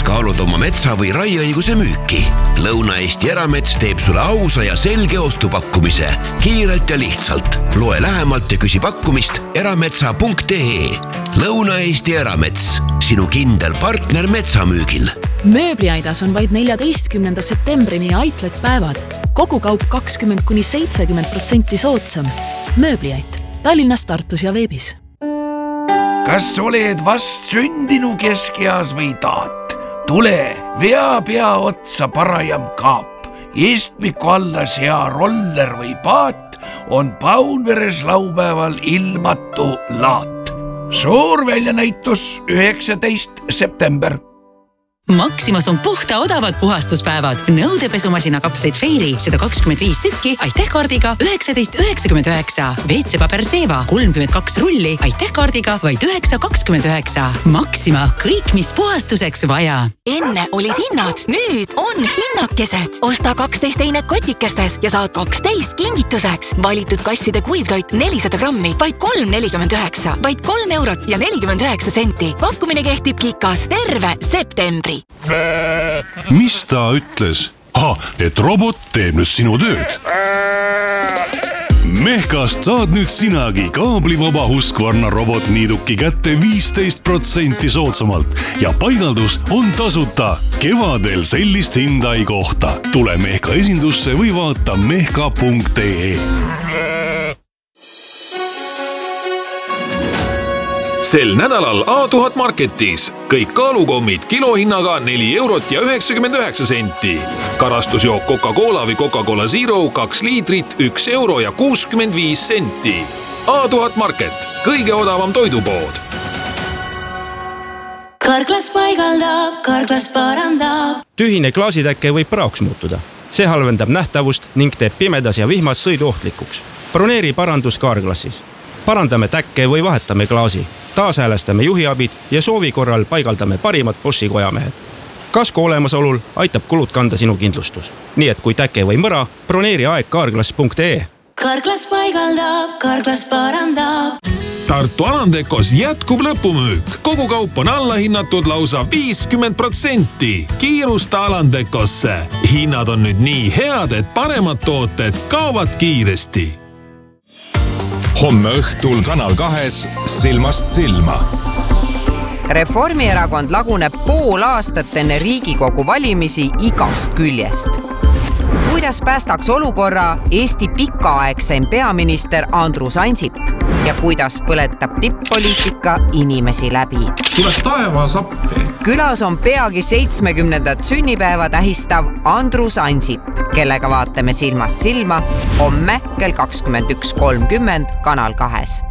kaalud oma metsa või raieõiguse müüki? Lõuna-Eesti Eramets teeb sulle ausa ja selge ostupakkumise. Kiirelt ja lihtsalt. Loe lähemalt ja küsi pakkumist erametsa.ee. Lõuna-Eesti Eramets. Sinu kindel partner metsamüügil. Mööbliaidas on vaid 14. septembrini Aitlet päevad. Kogukaup 20–70% soodsam. Mööbliait. Tallinnas, Tartus ja veebis. Kas oled vast sündinu keskeas või taat? Tule, vea pea otsa parajam kaap. Istmiku alla sea roller või paat on Paunveres laupäeval ilmatu laat. Suur väljanäitus 19. september. Maximas on puhta odavad puhastuspäevad. Nõudepesumasina kapslid Fairy 125 tükki Aitähkaardiga 19,99. WC-paber Seva 32 rulli Aitähkaardiga vaid 9,29. Maxima, kõik mis puhastuseks vaja. Enne olid hinnad, nüüd on hinnakesed. Osta 12 einet kotikestes ja saad 12 kingituseks. Valitud kasside kuivtoit 400 grammi, vaid 3,49. Vaid 3 eurot ja 49 senti. Pakkumine kehtib Kikas terve septembri. Mis ta ütles? Et robot teeb nüüd sinu tööd. Mehkast saad nüüd sinagi kaablivaba Husqvarna robotniiduki kätte 15% soodsamalt ja paigaldus on tasuta. Kevadel sellist hinda ei kohta. Tule Mehka esindusse või vaata mehka.ee. Sel nädalal A1000 Marketis kõik kaalukommid kilohinnaga 4 eurot ja 99 senti. Karastusjook Coca-Cola või Coca-Cola Zero 2 liitrit 1 euro ja 65 senti. A1000 Market, kõige odavam toidupood. Karklas paigaldab, Karklas parandab. Tühine klaasitäkke võib praoks muutuda. See halvendab nähtavust ning teeb pimedas ja vihmas sõiduohtlikuks. Broneeri parandus Karklassis. Parandame täkke või vahetame klaasi. Taashäälestame juhiabid ja soovi korral paigaldame parimad Boschi kojamehed. Kasko olemasolul aitab kulud kanda sinu kindlustus. Nii et kui täke või mõra, broneeri aeg karklas.ee. Karklas paigaldab, Karklas parandab. Tartu Alandekos jätkub lõpumüük. Kogu kaup on allahinnatud lausa 50%. Kiirusta Alandekosse. Hinnad on nüüd nii head, et paremad tooted kaovad kiiresti. Homme õhtul Kanal 2 Silmast silma. Reformierakond laguneb pool aastat enne Riigikogu valimisi igast küljest. Kuidas päästaks olukorra Eesti pikaaegseim peaminister Andrus Ansip ja kuidas põletab tipp-poliitika inimesi läbi? Tuleb taevas appi. Külas on peagi 70. sünnipäeva tähistav Andrus Ansip, kellega vaatame Silmast silma homme kell 21.30 Kanal 2.